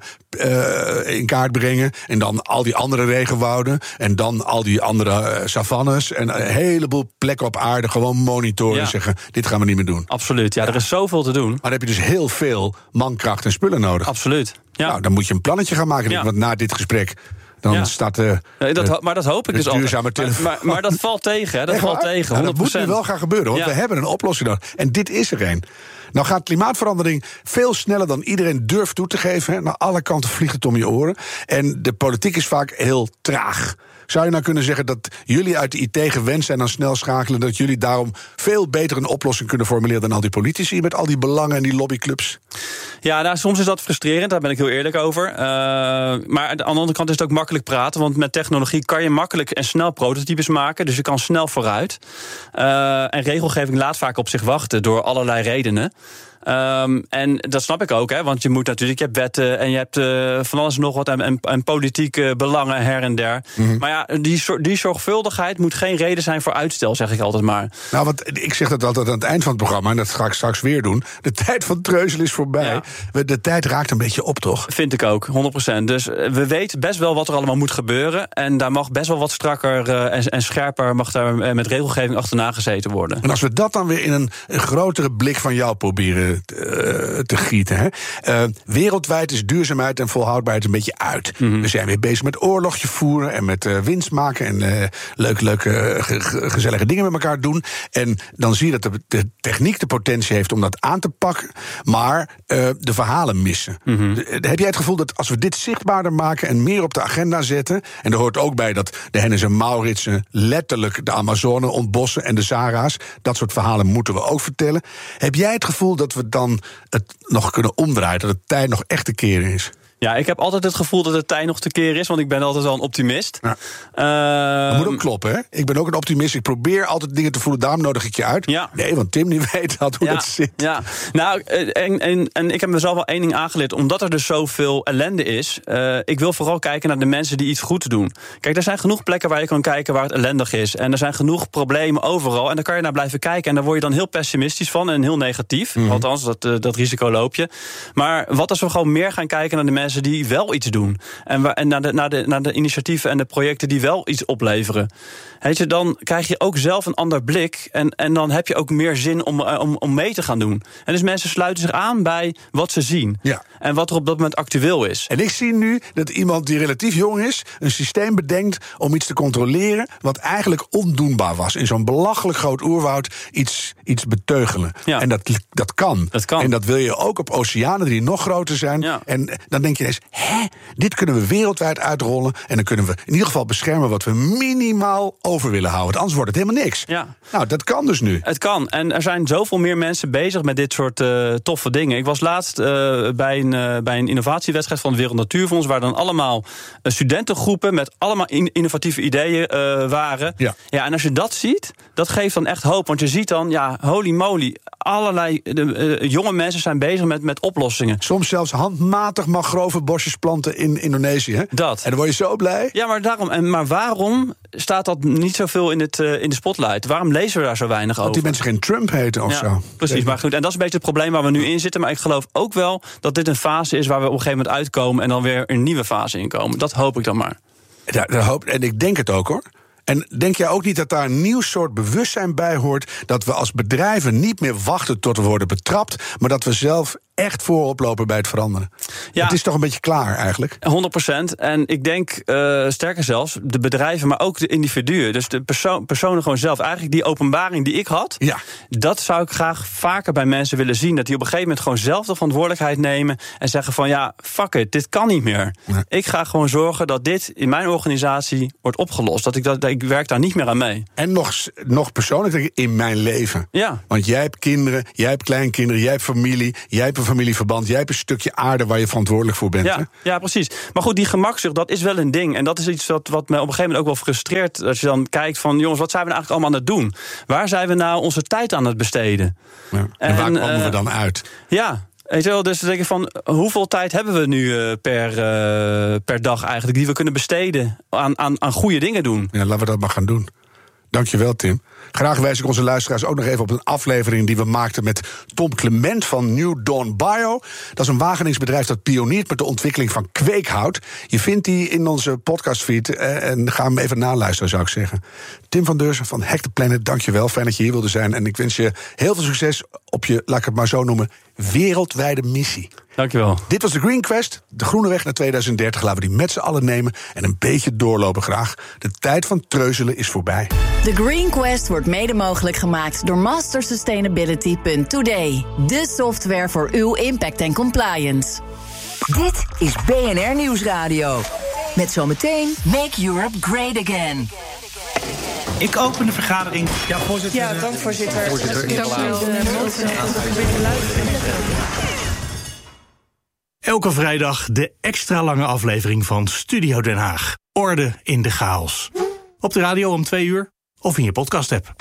[SPEAKER 11] in kaart brengen. En dan al die andere regenwouden. En dan al die andere savannes. En een heleboel plekken op aarde gewoon monitoren en zeggen, dit gaan we niet meer doen.
[SPEAKER 5] Absoluut, er is zoveel te doen.
[SPEAKER 11] Maar dan heb je dus heel veel mankracht en spullen nodig.
[SPEAKER 5] Absoluut. Ja.
[SPEAKER 11] Nou, dan moet je een plannetje gaan maken. Want na dit gesprek dan staat
[SPEAKER 5] maar dat hoop ik dus altijd. Maar dat valt tegen, hè? Dat valt tegen, 100%.
[SPEAKER 11] Dat moet nu wel gaan gebeuren, want we hebben een oplossing nodig. En dit is er een. Nou gaat klimaatverandering veel sneller dan iedereen durft toe te geven. Hè. Naar alle kanten vliegt het om je oren. En de politiek is vaak heel traag. Zou je nou kunnen zeggen dat jullie uit de IT gewend zijn aan snel schakelen, dat jullie daarom veel beter een oplossing kunnen formuleren dan al die politici met al die belangen en die lobbyclubs?
[SPEAKER 5] Ja, soms is dat frustrerend, daar ben ik heel eerlijk over. Maar aan de andere kant is het ook makkelijk praten, want met technologie kan je makkelijk en snel prototypes maken, dus je kan snel vooruit. En regelgeving laat vaak op zich wachten door allerlei redenen. En dat snap ik ook, hè, want je moet natuurlijk, je hebt wetten en je hebt van alles en nog wat en politieke belangen her en der. Mm-hmm. Maar ja, die zorgvuldigheid moet geen reden zijn voor uitstel, zeg ik altijd maar.
[SPEAKER 11] Nou, want ik zeg dat altijd aan het eind van het programma, en dat ga ik straks weer doen. De tijd van treuzelen is voorbij. Ja. De tijd raakt een beetje op, toch?
[SPEAKER 5] Vind ik ook, 100%. Dus we weten best wel wat er allemaal moet gebeuren. En daar mag best wel wat strakker en scherper mag daar met regelgeving achterna gezeten worden.
[SPEAKER 11] En als we dat dan weer in een grotere blik van jou proberen te gieten. Hè. Wereldwijd is duurzaamheid en volhoudbaarheid een beetje uit. We zijn weer bezig met oorlogje voeren en met winst maken en leuke gezellige dingen met elkaar doen. En dan zie je dat de techniek de potentie heeft om dat aan te pakken, maar de verhalen missen. Heb jij het gevoel dat als we dit zichtbaarder maken en meer op de agenda zetten, en er hoort ook bij dat de Hennis en Mauritsen letterlijk de Amazone ontbossen en de Sahara's, dat soort verhalen moeten we ook vertellen. Heb jij het gevoel dat we dan het nog kunnen omdraaien, dat het tijd nog echt te keren is?
[SPEAKER 5] Ja, ik heb altijd het gevoel dat het tijd nog te keren is, want ik ben altijd wel een optimist.
[SPEAKER 11] Ja. Dat moet ook kloppen, hè? Ik ben ook een optimist. Ik probeer altijd dingen te voelen, daarom nodig ik je uit. Ja. Nee, want Tim die weet hoe dat zit. Ja.
[SPEAKER 5] Nou, en ik heb mezelf wel één ding aangeleerd. Omdat er dus zoveel ellende is, ik wil vooral kijken naar de mensen die iets goeds doen. Kijk, er zijn genoeg plekken waar je kan kijken waar het ellendig is. En er zijn genoeg problemen overal. En daar kan je naar blijven kijken. En daar word je dan heel pessimistisch van en heel negatief. Althans, dat risico loop je. Maar wat als we gewoon meer gaan kijken naar de mensen die wel iets doen. En naar de initiatieven en de projecten die wel iets opleveren. Weet je, dan krijg je ook zelf een ander blik. En dan heb je ook meer zin om mee te gaan doen. En dus mensen sluiten zich aan bij wat ze zien. Ja. En wat er op dat moment actueel is.
[SPEAKER 11] En ik zie nu dat iemand die relatief jong is een systeem bedenkt om iets te controleren wat eigenlijk ondoenbaar was. In zo'n belachelijk groot oerwoud iets beteugelen. Ja. En dat kan. En dat wil je ook op oceanen die nog groter zijn. Ja. En dan denk je ineens, dit kunnen we wereldwijd uitrollen. En dan kunnen we in ieder geval beschermen wat we minimaal over willen houden. Anders wordt het helemaal niks. Ja. Nou, dat kan dus nu.
[SPEAKER 5] Het kan. En er zijn zoveel meer mensen bezig met dit soort toffe dingen. Ik was laatst bij een innovatiewedstrijd van het Wereld Natuurfonds, waar dan allemaal studentengroepen met allemaal innovatieve ideeën waren. Ja. Ja, en als je dat ziet, dat geeft dan echt hoop. Want je ziet dan, ja, holy moly, allerlei jonge mensen zijn bezig met oplossingen.
[SPEAKER 11] Soms zelfs handmatig mangrove bosjes planten in Indonesië. Hè? Dat. En dan word je zo blij.
[SPEAKER 5] Ja, maar daarom. Maar waarom staat dat niet zoveel in de spotlight? Waarom lezen we daar zo weinig over?
[SPEAKER 11] Dat die mensen geen Trump heten of zo.
[SPEAKER 5] Precies, maar goed. En dat is een beetje het probleem waar we nu in zitten. Maar ik geloof ook wel dat dit een fase is waar we op een gegeven moment uitkomen en dan weer een nieuwe fase inkomen. Dat hoop ik dan maar.
[SPEAKER 11] En ik denk het ook, hoor. En denk jij ook niet dat daar een nieuw soort bewustzijn bij hoort, dat we als bedrijven niet meer wachten tot we worden betrapt, maar dat we zelf echt voorop lopen bij het veranderen? Ja, het is toch een beetje klaar eigenlijk?
[SPEAKER 5] 100%. En ik denk, sterker zelfs, de bedrijven, maar ook de individuen. Dus de personen gewoon zelf. Eigenlijk die openbaring die ik had, dat zou ik graag vaker bij mensen willen zien. Dat die op een gegeven moment gewoon zelf de verantwoordelijkheid nemen en zeggen van, ja, fuck it, dit kan niet meer. Nee. Ik ga gewoon zorgen dat dit in mijn organisatie wordt opgelost. Dat ik werk daar niet meer aan mee.
[SPEAKER 11] En nog persoonlijk in mijn leven. Ja. Want jij hebt kinderen, jij hebt kleinkinderen, jij hebt familie, jij hebt een familieverband, jij hebt een stukje aarde waar je verantwoordelijk voor bent.
[SPEAKER 5] Ja, precies. Maar goed, die gemakzucht, dat is wel een ding. En dat is iets wat me op een gegeven moment ook wel frustreert. Als je dan kijkt van, jongens, wat zijn we nou eigenlijk allemaal aan het doen? Waar zijn we nou onze tijd aan het besteden?
[SPEAKER 11] Ja. En waar komen we dan uit?
[SPEAKER 5] Ja. Weet je wel, dus dan denk ik van, hoeveel tijd hebben we nu per dag eigenlijk die we kunnen besteden aan goede dingen doen?
[SPEAKER 11] Ja, laten we dat maar gaan doen. Dankjewel, Tim. Graag wijs ik onze luisteraars ook nog even op een aflevering die we maakten met Tom Clement van New Dawn Bio. Dat is een Wageningse bedrijf dat pioniert met de ontwikkeling van kweekhout. Je vindt die in onze podcastfeed en ga hem even naluisteren, zou ik zeggen. Tim van Deurzen van Hack the Planet, dankjewel. Fijn dat je hier wilde zijn. En ik wens je heel veel succes op je, laat ik het maar zo noemen, wereldwijde missie.
[SPEAKER 5] Dankjewel.
[SPEAKER 11] Dit was de Green Quest, de groene weg naar 2030. Laten we die met z'n allen nemen en een beetje doorlopen graag. De tijd van treuzelen is voorbij.
[SPEAKER 10] De Green Quest wordt mede mogelijk gemaakt door mastersustainability.today. De software voor uw impact en compliance.
[SPEAKER 8] Dit is BNR Nieuwsradio. Met zometeen Make Europe Great Again.
[SPEAKER 12] Ik open de vergadering.
[SPEAKER 13] Ja, voorzitter.
[SPEAKER 14] Ja, dank voorzitter.
[SPEAKER 12] Elke vrijdag de extra lange aflevering van Studio Den Haag. Orde in de chaos. Op de radio om 2 uur of in je podcast-app.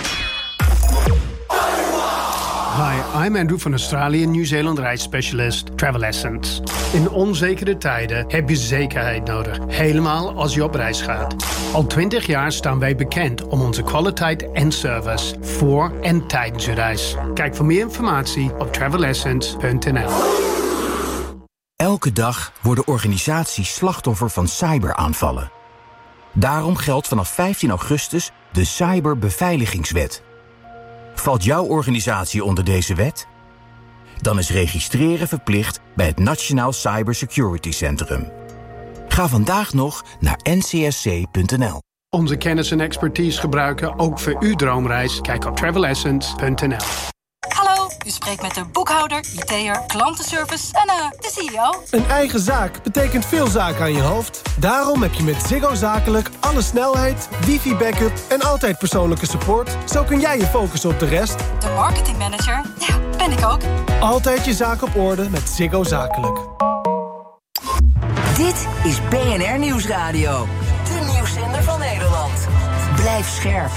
[SPEAKER 15] Hi, I'm Andrew van Australië, Nieuw-Zeeland reisspecialist Travel Essence. In onzekere tijden heb je zekerheid nodig, helemaal als je op reis gaat. Al 20 jaar staan wij bekend om onze kwaliteit en service voor en tijdens je reis. Kijk voor meer informatie op travelessence.nl.
[SPEAKER 16] Elke dag worden organisaties slachtoffer van cyberaanvallen. Daarom geldt vanaf 15 augustus de Cyberbeveiligingswet. Valt jouw organisatie onder deze wet? Dan is registreren verplicht bij het Nationaal Cybersecurity Centrum. Ga vandaag nog naar ncsc.nl.
[SPEAKER 15] Onze kennis en expertise gebruiken ook voor uw droomreis. Kijk op travelessence.nl.
[SPEAKER 13] Hallo, u spreekt met de boekhouder, IT'er, klantenservice en de CEO.
[SPEAKER 14] Een eigen zaak betekent veel zaken aan je hoofd. Daarom heb je met Ziggo Zakelijk alle snelheid, wifi-backup en altijd persoonlijke support. Zo kun jij je focussen op de rest.
[SPEAKER 13] De marketingmanager, ja, ben ik ook.
[SPEAKER 14] Altijd je zaak op orde met Ziggo Zakelijk.
[SPEAKER 8] Dit is BNR Nieuwsradio. De nieuwszender van Nederland. Blijf scherp.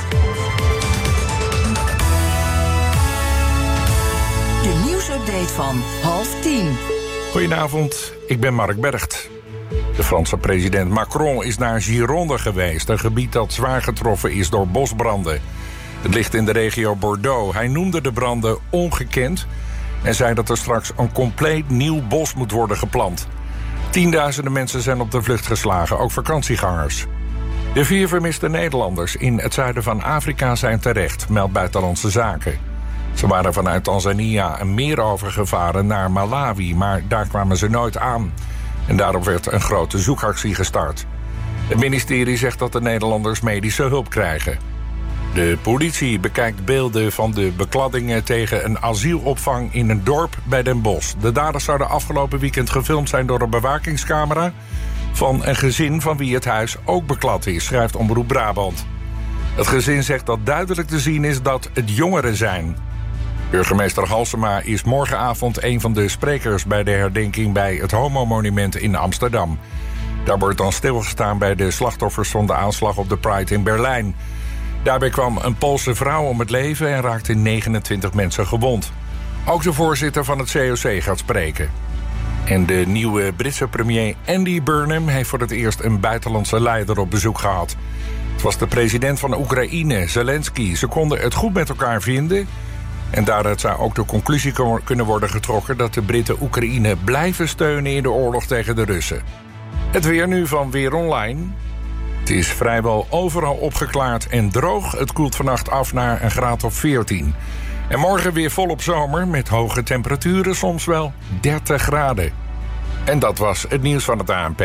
[SPEAKER 8] De nieuwsupdate van 9:30.
[SPEAKER 9] Goedenavond, ik ben Mark Bergt. De Franse president Macron is naar Gironde geweest, een gebied dat zwaar getroffen is door bosbranden. Het ligt in de regio Bordeaux. Hij noemde de branden ongekend en zei dat er straks een compleet nieuw bos moet worden geplant. Tienduizenden mensen zijn op de vlucht geslagen, ook vakantiegangers. De 4 vermiste Nederlanders in het zuiden van Afrika zijn terecht, meldt Buitenlandse Zaken. Ze waren vanuit Tanzania een meer overgevaren naar Malawi, maar daar kwamen ze nooit aan. En daarop werd een grote zoekactie gestart. Het ministerie zegt dat de Nederlanders medische hulp krijgen. De politie bekijkt beelden van de bekladdingen tegen een asielopvang in een dorp bij Den Bosch. De daders zouden afgelopen weekend gefilmd zijn door een bewakingscamera van een gezin van wie het huis ook beklad is, schrijft Omroep Brabant. Het gezin zegt dat duidelijk te zien is dat het jongeren zijn. Burgemeester Halsema is morgenavond een van de sprekers bij de herdenking bij het Homo-monument in Amsterdam. Daar wordt dan stilgestaan bij de slachtoffers van de aanslag op de Pride in Berlijn. Daarbij kwam een Poolse vrouw om het leven en raakten 29 mensen gewond. Ook de voorzitter van het COC gaat spreken. En de nieuwe Britse premier Andy Burnham heeft voor het eerst een buitenlandse leider op bezoek gehad. Het was de president van Oekraïne, Zelensky. Ze konden het goed met elkaar vinden. En daaruit zou ook de conclusie kunnen worden getrokken dat de Britten Oekraïne blijven steunen in de oorlog tegen de Russen. Het weer nu van Weer Online. Het is vrijwel overal opgeklaard en droog. Het koelt vannacht af naar een graad of 14. En morgen weer volop zomer met hoge temperaturen, soms wel 30 graden. En dat was het nieuws van het ANP.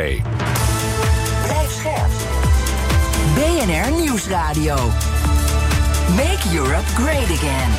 [SPEAKER 8] Blijf scherp. BNR Nieuwsradio. Make Europe great again.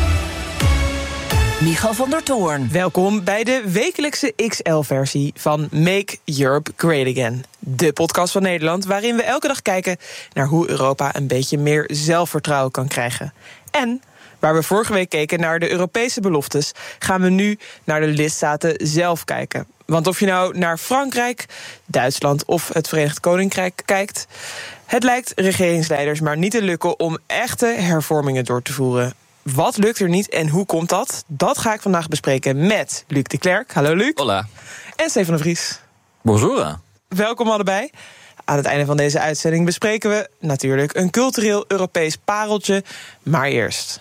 [SPEAKER 8] Michal van der Toorn.
[SPEAKER 17] Welkom bij de wekelijkse XL-versie van Make Europe Great Again. De podcast van Nederland waarin we elke dag kijken naar hoe Europa een beetje meer zelfvertrouwen kan krijgen. En waar we vorige week keken naar de Europese beloftes, gaan we nu naar de lidstaten zelf kijken. Want of je nou naar Frankrijk, Duitsland of het Verenigd Koninkrijk kijkt, het lijkt regeringsleiders maar niet te lukken om echte hervormingen door te voeren. Wat lukt er niet en hoe komt dat? Dat ga ik vandaag bespreken met Luc de Klerk. Hallo Luc.
[SPEAKER 18] Hola.
[SPEAKER 17] En Stefan de Vries.
[SPEAKER 18] Bonjour.
[SPEAKER 17] Welkom allebei. Aan het einde van deze uitzending bespreken we natuurlijk een cultureel Europees pareltje. Maar eerst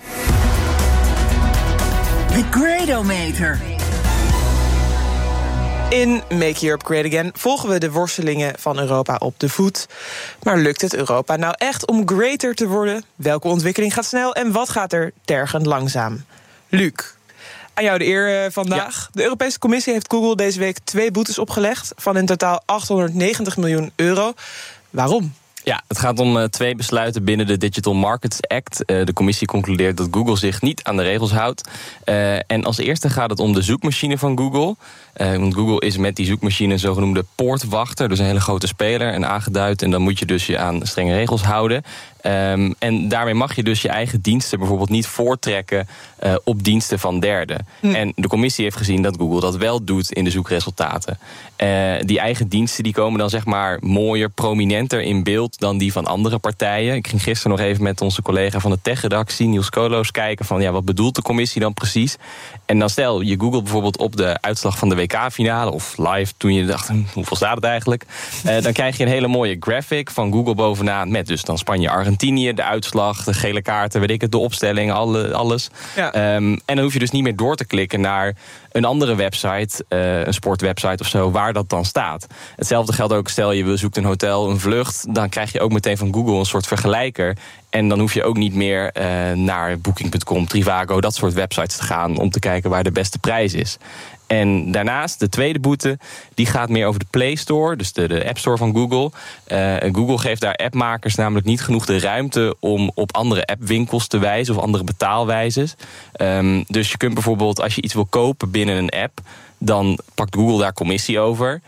[SPEAKER 8] The Gradometer.
[SPEAKER 17] In Make Europe Great Again volgen we de worstelingen van Europa op de voet. Maar lukt het Europa nou echt om greater te worden? Welke ontwikkeling gaat snel en wat gaat er tergend langzaam? Luc, aan jou de eer vandaag. Ja. De Europese Commissie heeft Google deze week 2 boetes opgelegd van in totaal 890 miljoen euro. Waarom?
[SPEAKER 18] Ja, het gaat om 2 besluiten binnen de Digital Markets Act. De commissie concludeert dat Google zich niet aan de regels houdt. En als eerste gaat het om de zoekmachine van Google. Want Google is met die zoekmachine een zogenoemde poortwachter, dus een hele grote speler, en aangeduid. En dan moet je dus je aan strenge regels houden. En daarmee mag je dus je eigen diensten bijvoorbeeld niet voortrekken op diensten van derden. En de commissie heeft gezien dat Google dat wel doet in de zoekresultaten. Die eigen diensten die komen dan zeg maar mooier, prominenter in beeld dan die van andere partijen. Ik ging gisteren nog even met onze collega van de tech-redactie, Niels Koloos, kijken van ja, wat bedoelt de commissie dan precies? En dan stel je Google bijvoorbeeld op de uitslag van de WK-finale of live toen je dacht, hoeveel staat het eigenlijk? Dan krijg je een hele mooie graphic van Google bovenaan met dus dan Spanje-Argentinië, de uitslag, de gele kaarten, weet ik het, de opstelling, alles. Ja. En dan hoef je dus niet meer door te klikken naar een andere website, een sportwebsite of zo, waar dat dan staat. Hetzelfde geldt ook, stel je zoekt een hotel, een vlucht, dan krijg je ook meteen van Google een soort vergelijker. En dan hoef je ook niet meer naar Booking.com, Trivago, dat soort websites te gaan om te kijken waar de beste prijs is. En daarnaast, de tweede boete, die gaat meer over de Play Store, dus de App Store van Google. Google geeft daar appmakers namelijk niet genoeg de ruimte om op andere appwinkels te wijzen of andere betaalwijzes. Dus je kunt bijvoorbeeld, als je iets wil kopen binnen een app, dan pakt Google daar commissie over.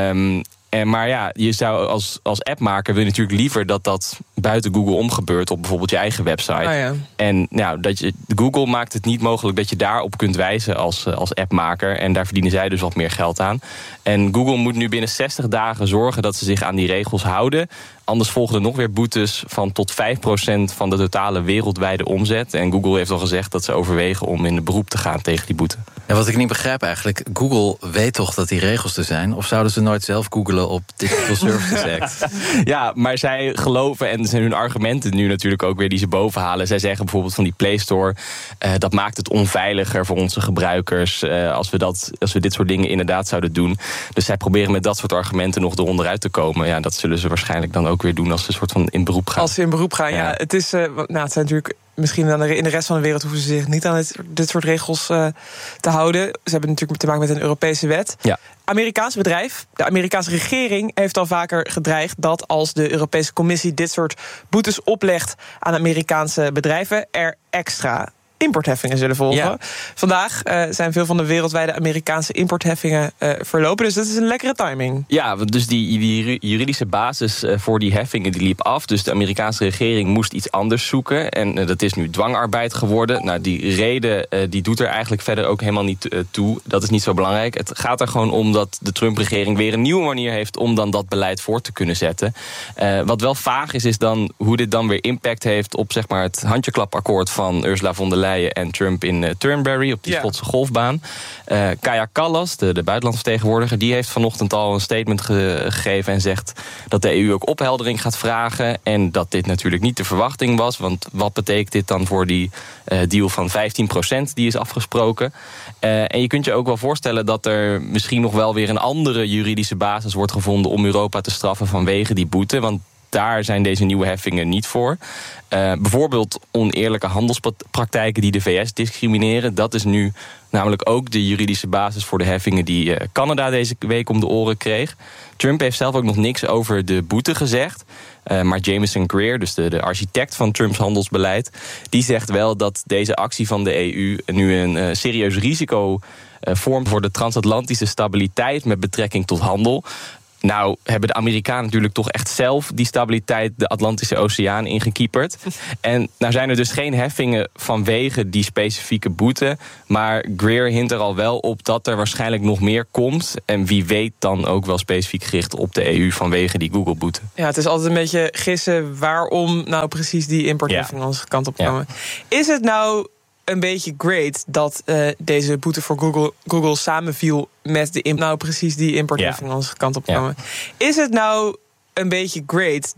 [SPEAKER 18] Maar ja, je zou als appmaker wil je natuurlijk liever dat buiten Google om gebeurt op bijvoorbeeld je eigen website.
[SPEAKER 17] Oh ja.
[SPEAKER 18] En Google maakt het niet mogelijk dat je daarop kunt wijzen als appmaker. En daar verdienen zij dus wat meer geld aan. En Google moet nu binnen 60 dagen zorgen dat ze zich aan die regels houden. Anders volgen er nog weer boetes van tot 5% van de totale wereldwijde omzet. En Google heeft al gezegd dat ze overwegen om in de beroep te gaan tegen die boete.
[SPEAKER 19] Ja, wat ik niet begrijp eigenlijk, Google weet toch dat die regels er zijn? Of zouden ze nooit zelf googlen op Digital Services Act?
[SPEAKER 18] Ja, maar zij geloven, en zijn hun argumenten nu natuurlijk ook weer die ze bovenhalen. Zij zeggen bijvoorbeeld van die Play Store, dat maakt het onveiliger voor onze gebruikers als we dit soort dingen inderdaad zouden doen. Dus zij proberen met dat soort argumenten nog eronder uit te komen. Ja, dat zullen ze waarschijnlijk dan ook weer doen als ze een soort van in beroep gaan.
[SPEAKER 17] Als ze in beroep gaan, ja. Het is, het zijn natuurlijk misschien in de rest van de wereld hoeven ze zich niet aan dit soort regels te houden. Ze hebben natuurlijk te maken met een Europese wet.
[SPEAKER 18] Ja.
[SPEAKER 17] Amerikaans bedrijf, de Amerikaanse regering heeft al vaker gedreigd dat als de Europese Commissie dit soort boetes oplegt aan Amerikaanse bedrijven, er extra importheffingen zullen volgen. Ja. Vandaag zijn veel van de wereldwijde Amerikaanse importheffingen verlopen. Dus dat is een lekkere timing.
[SPEAKER 18] Ja, dus die juridische basis voor die heffingen die liep af. Dus de Amerikaanse regering moest iets anders zoeken. En dat is nu dwangarbeid geworden. Nou, die reden die doet er eigenlijk verder ook helemaal niet toe. Dat is niet zo belangrijk. Het gaat er gewoon om dat de Trump-regering weer een nieuwe manier heeft om dan dat beleid voor te kunnen zetten. Wat wel vaag is dan hoe dit dan weer impact heeft op zeg maar het handjeklapakkoord van Ursula von der Leyen en Trump in Turnberry op die Schotse golfbaan. Kaja Kallas, de buitenlandse vertegenwoordiger, die heeft vanochtend al een statement gegeven en zegt dat de EU ook opheldering gaat vragen en dat dit natuurlijk niet de verwachting was, want wat betekent dit dan voor die deal van 15% die is afgesproken? En je kunt je ook wel voorstellen dat er misschien nog wel weer een andere juridische basis wordt gevonden om Europa te straffen vanwege die boete, want daar zijn deze nieuwe heffingen niet voor. Bijvoorbeeld oneerlijke handelspraktijken die de VS discrimineren. Dat is nu namelijk ook de juridische basis voor de heffingen die Canada deze week om de oren kreeg. Trump heeft zelf ook nog niks over de boete gezegd. Maar Jameson Greer, dus de architect van Trumps handelsbeleid, die zegt wel dat deze actie van de EU nu een serieus risico vormt voor de transatlantische stabiliteit met betrekking tot handel. Nou hebben de Amerikanen natuurlijk toch echt zelf die stabiliteit de Atlantische Oceaan ingekieperd. En nou zijn er dus geen heffingen vanwege die specifieke boete. Maar Greer hint er al wel op dat er waarschijnlijk nog meer komt. En wie weet dan ook wel specifiek gericht op de EU vanwege die Google-boete.
[SPEAKER 17] Ja, het is altijd een beetje gissen waarom nou precies die importheffingen onze kant op komen. Ja. Is het nou een beetje great dat deze boete voor Google samenviel met die importheffingen onze kant op komen? Is het nou een beetje great